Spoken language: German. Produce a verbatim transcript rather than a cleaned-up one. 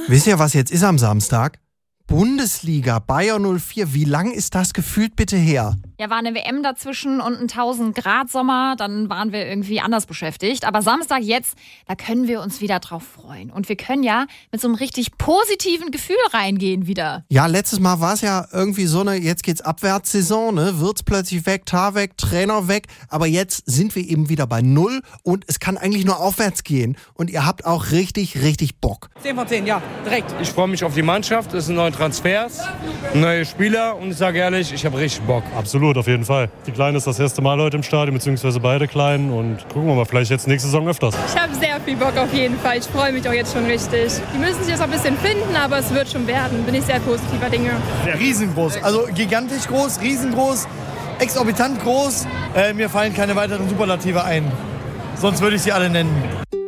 Wisst ihr, was jetzt ist am Samstag? Bundesliga, Bayer null vier. Wie lang ist das gefühlt bitte her? Ja, war eine W M dazwischen und ein tausend Grad Sommer, dann waren wir irgendwie anders beschäftigt. Aber Samstag jetzt, da können wir uns wieder drauf freuen. Und wir können ja mit so einem richtig positiven Gefühl reingehen wieder. Ja, letztes Mal war es ja irgendwie so eine, jetzt geht's Abwärtssaison, ne? Wird's plötzlich weg, Tar weg, Trainer weg. Aber jetzt sind wir eben wieder bei Null und es kann eigentlich nur aufwärts gehen. Und ihr habt auch richtig, richtig Bock. zehn von zehn, ja, direkt. Ich freue mich auf die Mannschaft, es sind neue Transfers, neue Spieler und ich sage ehrlich, ich habe richtig Bock. Absolut, auf jeden Fall. Die Kleine ist das erste Mal heute im Stadion, beziehungsweise beide Kleinen und gucken wir mal, vielleicht jetzt nächste Saison öfters. Ich habe sehr viel Bock auf jeden Fall, ich freue mich auch jetzt schon richtig. Die müssen sich jetzt auch ein bisschen finden, aber es wird schon werden, bin ich sehr positiver Dinge. Ja, riesengroß, also gigantisch groß, riesengroß, exorbitant groß. Äh, mir fallen keine weiteren Superlative ein, sonst würde ich sie alle nennen.